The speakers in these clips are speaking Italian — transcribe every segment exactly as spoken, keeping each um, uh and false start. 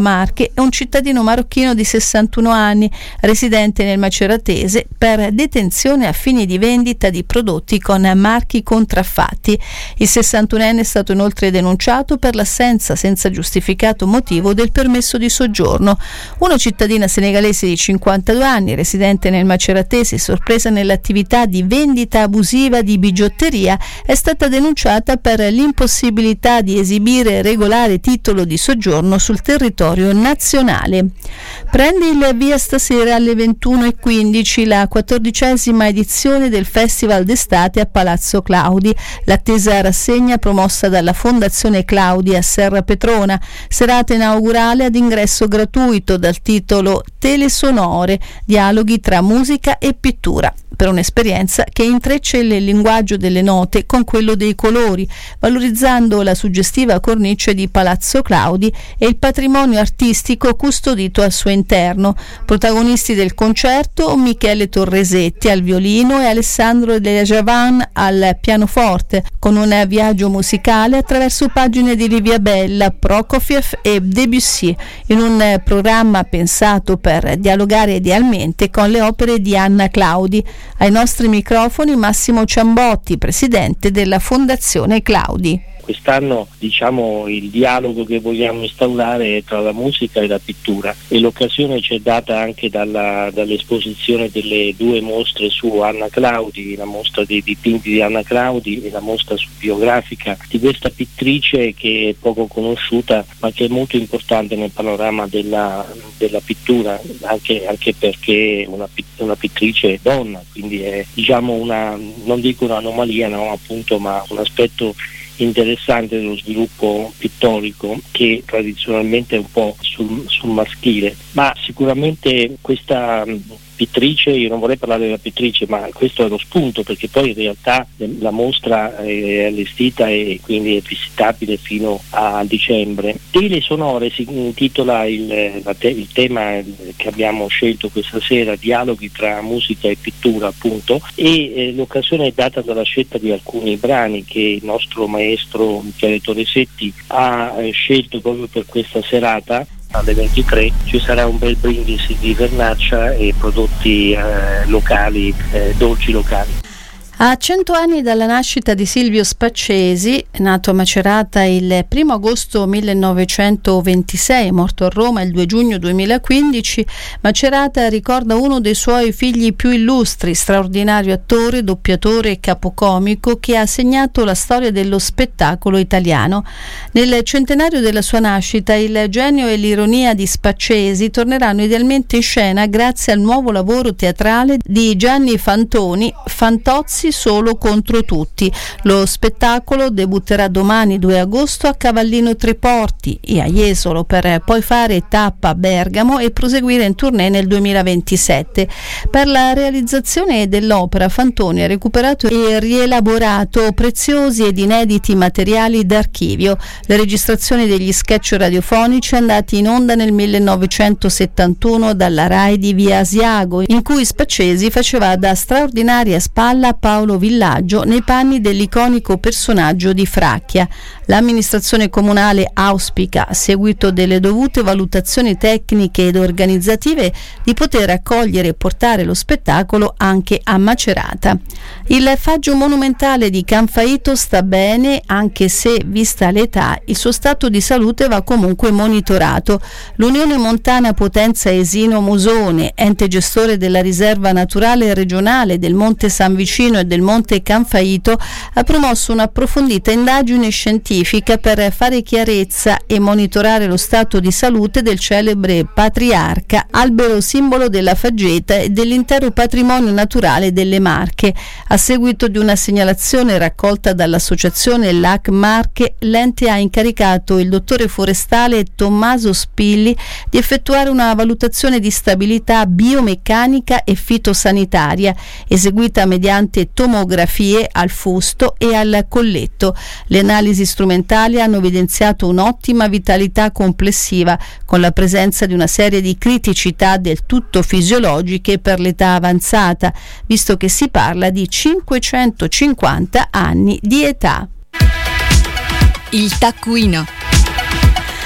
Marche e un cittadino marocchino di sessantuno anni, residente nel Maceratese, per detenzione a fini di vendita di prodotti con marchi contraffatti. Il sessantunenne è stato inoltre denunciato per l'assenza senza giustificato motivo del permesso di soggiorno. Una cittadina senegalese di cinquantadue anni, residente nel Maceratese, sorpresa nell'attività di vendita abusiva di bigiotteria, è stata denunciata per l'impossibilità di esibire regolare titolo di soggiorno sul territorio nazionale. Prende il via stasera alle ventuno e quindici la quattordicesima edizione del Festival d'estate a Palazzo Claudi, l'attesa rassegna promossa dalla Fondazione Claudi a Serra Petrona, serata inaugurale ad ingresso gratuito dal titolo Telesonore, dialoghi tra musica e pittura, per un'esperienza che intreccia il linguaggio delle note con quello dei colori, valorizzando la suggestiva cornice di Palazzo Claudi e il patrimonio artistico custodito al suo interno. Protagonisti del concerto Michele Torresetti al violino e Alessandro De Javan al pianoforte, con un viaggio musicale attraverso pagine di Livia Bella, Prokofiev e Debussy, in un programma pensato per dialogare idealmente con le opere di Anna Claudi. Ai nostri microfoni Massimo Ciambotti, presidente della Fondazione Claudi. Quest'anno, diciamo, il dialogo che vogliamo instaurare è tra la musica e la pittura, e l'occasione ci è data anche dalla, dall'esposizione delle due mostre su Anna Claudi, la mostra dei dipinti di Anna Claudi e la mostra su biografica di questa pittrice che è poco conosciuta ma che è molto importante nel panorama della, della pittura, anche, anche perché è una, una pittrice donna, quindi è, diciamo, una, non dico un'anomalia, no, appunto, ma un aspetto interessante dello sviluppo pittorico che tradizionalmente è un po' sul, sul maschile, ma sicuramente questa pittrice, io non vorrei parlare della pittrice, ma questo è lo spunto, perché poi in realtà la mostra è allestita e quindi è visitabile fino a dicembre. Telesonore si intitola il, te, il tema che abbiamo scelto questa sera, dialoghi tra musica e pittura, appunto, e eh, l'occasione è data dalla scelta di alcuni brani che il nostro maestro Michele Torresetti ha eh, scelto proprio per questa serata. Alle ventitré ci sarà un bel brindisi di vernaccia e prodotti eh, locali, eh, dolci locali. A cento anni dalla nascita di Silvio Spaccesi, nato a Macerata il primo agosto millenovecentoventisei, morto a Roma il due giugno duemilaquindici, Macerata ricorda uno dei suoi figli più illustri, straordinario attore, doppiatore e capocomico che ha segnato la storia dello spettacolo italiano. Nel centenario della sua nascita, il genio e l'ironia di Spaccesi torneranno idealmente in scena grazie al nuovo lavoro teatrale di Gianni Fantoni, Fantozzi solo contro tutti. Lo spettacolo debutterà domani due agosto a Cavallino Treporti e a Jesolo, per poi fare tappa a Bergamo e proseguire in tournée nel duemilaventisette. Per la realizzazione dell'opera Fantoni ha recuperato e rielaborato preziosi ed inediti materiali d'archivio. Le registrazioni degli sketch radiofonici andati in onda nel millenovecentosettantuno dalla Rai di Via Asiago, in cui Spaccesi faceva da straordinaria spalla a Paolo Villaggio nei panni dell'iconico personaggio di Fracchia. L'amministrazione comunale auspica, a seguito delle dovute valutazioni tecniche ed organizzative, di poter accogliere e portare lo spettacolo anche a Macerata. Il faggio monumentale di Canfaito sta bene, anche se, vista l'età, il suo stato di salute va comunque monitorato. L'Unione Montana Potenza Esino Musone, ente gestore della riserva naturale regionale del Monte San Vicino e del Monte Canfaito, ha promosso un'approfondita indagine scientifica per fare chiarezza e monitorare lo stato di salute del celebre patriarca, albero simbolo della faggeta e dell'intero patrimonio naturale delle Marche. A seguito di una segnalazione raccolta dall'associazione L A C Marche, l'ente ha incaricato il dottore forestale Tommaso Spilli di effettuare una valutazione di stabilità biomeccanica e fitosanitaria, eseguita mediante tomografie al fusto e al colletto. Le analisi strumentali hanno evidenziato un'ottima vitalità complessiva, con la presenza di una serie di criticità del tutto fisiologiche per l'età avanzata, visto che si parla di cinquecentocinquanta anni di età. Il taccuino.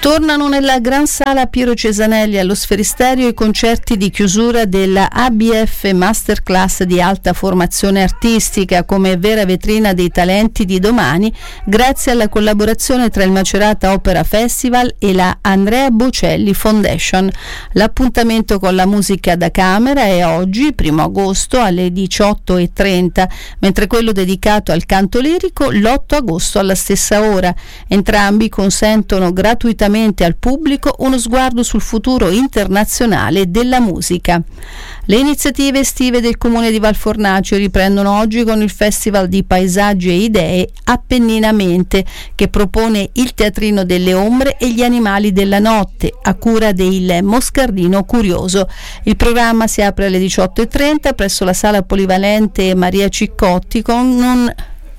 Tornano nella Gran Sala Piero Cesanelli allo Sferisterio i concerti di chiusura della A B F Masterclass di alta formazione artistica come vera vetrina dei talenti di domani, grazie alla collaborazione tra il Macerata Opera Festival e la Andrea Bocelli Foundation. L'appuntamento con la musica da camera è oggi, primo agosto, alle diciotto e trenta, mentre quello dedicato al canto lirico l'otto agosto alla stessa ora. Entrambi consentono gratuitamente al pubblico uno sguardo sul futuro internazionale della musica. Le iniziative estive del Comune di Valfornacio riprendono oggi con il Festival di Paesaggi e Idee Appenninamente, che propone il Teatrino delle Ombre e gli Animali della Notte, a cura del Moscardino Curioso. Il programma si apre alle diciotto e trenta presso la Sala Polivalente Maria Ciccotti con un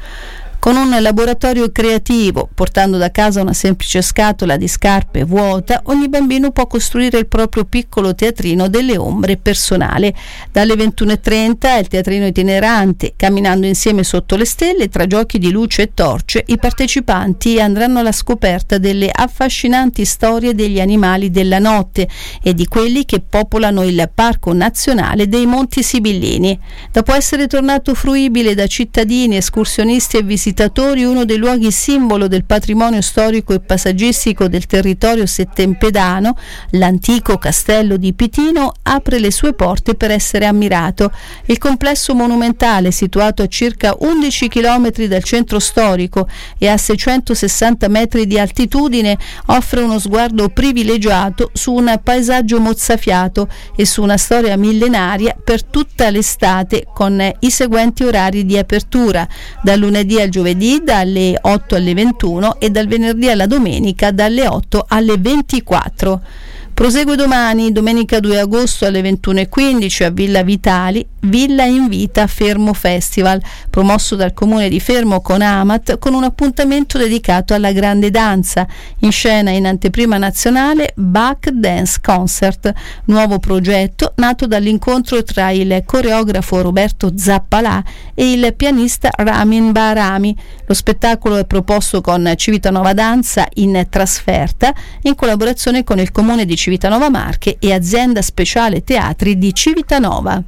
con un laboratorio creativo. Portando da casa una semplice scatola di scarpe vuota, ogni bambino può costruire il proprio piccolo teatrino delle ombre personale. Dalle ventuno e trenta è il teatrino itinerante. Camminando insieme sotto le stelle, tra giochi di luce e torce, i partecipanti andranno alla scoperta delle affascinanti storie degli animali della notte e di quelli che popolano il Parco Nazionale dei Monti Sibillini. Dopo essere tornato fruibile da cittadini, escursionisti e visitatori, uno dei luoghi simbolo del patrimonio storico e paesaggistico del territorio settempedano, l'antico castello di Pitino, apre le sue porte per essere ammirato. Il complesso monumentale, situato a circa undici chilometri dal centro storico e a seicentosessanta metri di altitudine, offre uno sguardo privilegiato su un paesaggio mozzafiato e su una storia millenaria per tutta l'estate, con i seguenti orari di apertura: dal lunedì al giovedì dalle otto alle ventuno e dal venerdì alla domenica dalle otto alle ventiquattro. Prosegue domani, domenica due agosto alle ventuno e quindici a Villa Vitali, Villa Invita Fermo Festival, promosso dal Comune di Fermo con Amat, con un appuntamento dedicato alla grande danza. In scena, in anteprima nazionale, Bach Dance Concert, nuovo progetto nato dall'incontro tra il coreografo Roberto Zappalà e il pianista Ramin Bahrami. Lo spettacolo è proposto con Civitanova Danza in trasferta, in collaborazione con il Comune di Civitanova Marche e Azienda Speciale Teatri di Civitanova.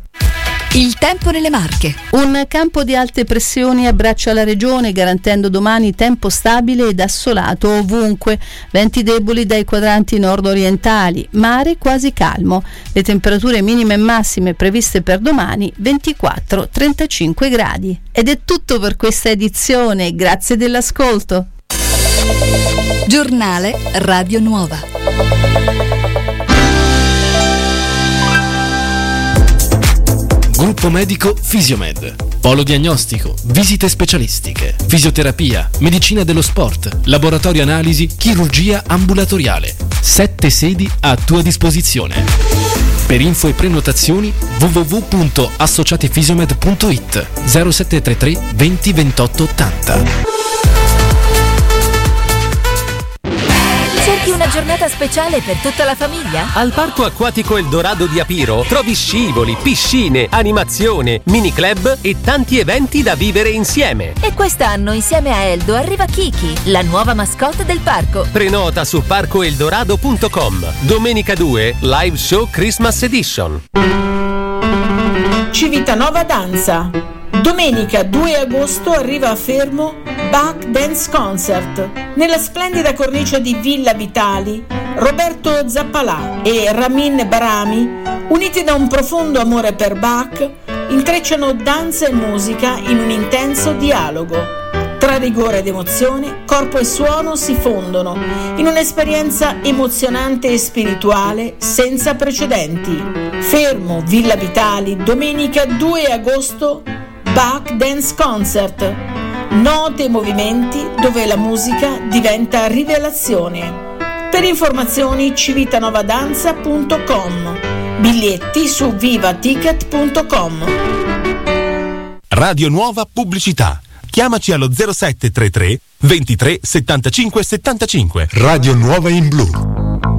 Il tempo nelle Marche. Un campo di alte pressioni abbraccia la regione, garantendo domani tempo stabile ed assolato ovunque. Venti deboli dai quadranti nord-orientali, mare quasi calmo. Le temperature minime e massime previste per domani ventiquattro trentacinque gradi. Ed è tutto per questa edizione, grazie dell'ascolto. Giornale Radio Nuova. Gruppo medico Fisiomed. Polo diagnostico, visite specialistiche, fisioterapia, medicina dello sport, laboratorio analisi, chirurgia ambulatoriale. Sette sedi a tua disposizione. Per info e prenotazioni w w w punto associatifisiomed punto it zero sette tre tre venti ventotto ottanta. Cerchi una giornata speciale per tutta la famiglia? Al Parco Acquatico Eldorado di Apiro trovi scivoli, piscine, animazione, mini club e tanti eventi da vivere insieme. E quest'anno insieme a Eldo arriva Kiki, la nuova mascotte del parco. Prenota su parco eldorado punto com. Domenica due, live show Christmas Edition. Civitanova Danza. Domenica due agosto arriva a Fermo Bach Dance Concert. Nella splendida cornice di Villa Vitali, Roberto Zappalà e Ramin Bahrami, uniti da un profondo amore per Bach, intrecciano danza e musica in un intenso dialogo. Tra rigore ed emozione, corpo e suono si fondono in un'esperienza emozionante e spirituale senza precedenti. Fermo Villa Vitali, domenica due agosto, Bach Dance Concert. Note e movimenti dove la musica diventa rivelazione. Per informazioni civitanovdanza punto com. Biglietti su vivaticket punto com. Radio Nuova Pubblicità. Chiamaci allo zero sette tre tre ventitré settantacinque settantacinque. Radio Nuova in Blu.